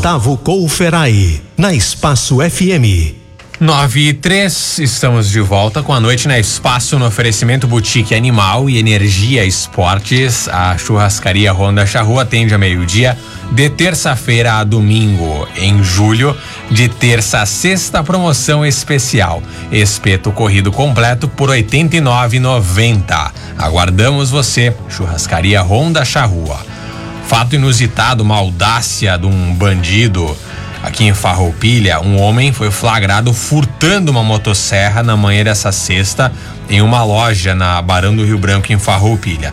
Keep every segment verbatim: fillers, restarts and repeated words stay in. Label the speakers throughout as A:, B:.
A: Gustavo Couferai, na Espaço F M.
B: nove e três, estamos de volta com a noite na Espaço, no oferecimento Boutique Animal e Energia Esportes. A churrascaria Honda Charrua atende a meio-dia de terça-feira a domingo. Em julho, de terça a sexta, promoção especial: espeto corrido completo por oitenta e nove reais e noventa centavos. Aguardamos você. Churrascaria Honda Charrua. Fato inusitado, uma audácia de um bandido. Aqui em Farroupilha, um homem foi flagrado furtando uma motosserra na manhã dessa sexta em uma loja na Barão do Rio Branco, em Farroupilha.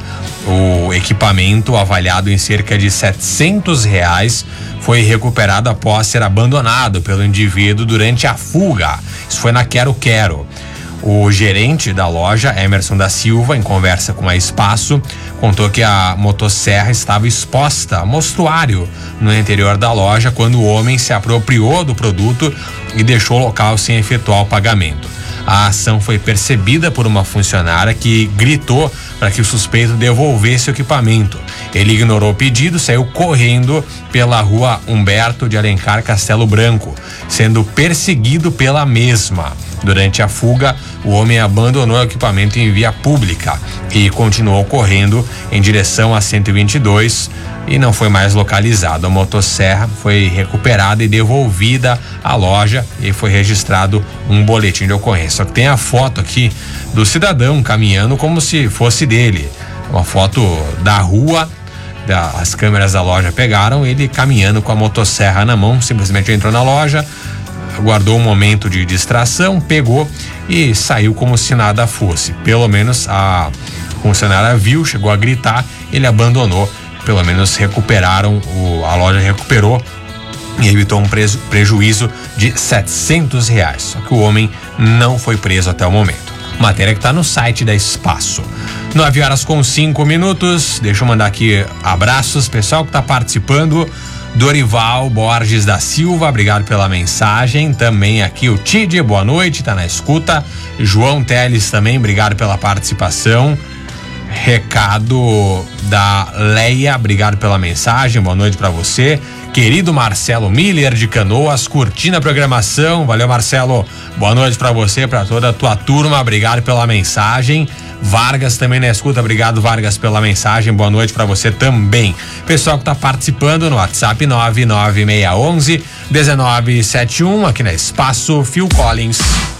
B: O equipamento, avaliado em cerca de setecentos reais, foi recuperado após ser abandonado pelo indivíduo durante a fuga. Isso foi na Quero Quero. O gerente da loja, Emerson da Silva, em conversa com a Espaço, contou que a motosserra estava exposta a mostruário no interior da loja quando o homem se apropriou do produto e deixou o local sem efetuar o pagamento. A ação foi percebida por uma funcionária que gritou para que o suspeito devolvesse o equipamento. Ele ignorou o pedido, saiu correndo pela rua Humberto de Alencar Castelo Branco, sendo perseguido pela mesma. Durante a fuga, o homem abandonou o equipamento em via pública e continuou correndo em direção a cento e vinte e dois e não foi mais localizado. A motosserra foi recuperada e devolvida à loja e foi registrado um boletim de ocorrência. Só que tem a foto aqui do cidadão caminhando como se fosse dele. Uma foto da rua, da, as câmeras da loja pegaram ele caminhando com a motosserra na mão, simplesmente entrou na loja, guardou um momento de distração, pegou e saiu como se nada fosse. Pelo menos a funcionária viu, chegou a gritar, ele abandonou. Pelo menos recuperaram, o, a loja recuperou e evitou um preju, prejuízo de setecentos reais. Só que o homem não foi preso até o momento. Matéria que está no site da Espaço. nove horas com cinco minutos. Deixa eu mandar aqui abraços, pessoal que está participando. Dorival Borges da Silva, obrigado pela mensagem. Também aqui o Tide, boa noite, tá na escuta. João Teles também, obrigado pela participação. Recado da Leia, obrigado pela mensagem, boa noite pra você. Querido Marcelo Miller de Canoas, curtindo a programação, valeu Marcelo, boa noite pra você, pra toda a tua turma, obrigado pela mensagem. Vargas também na escuta, obrigado Vargas pela mensagem, boa noite pra você também. Pessoal que tá participando no WhatsApp nove nove seis um um, um nove sete um, aqui na Espaço, Phil Collins.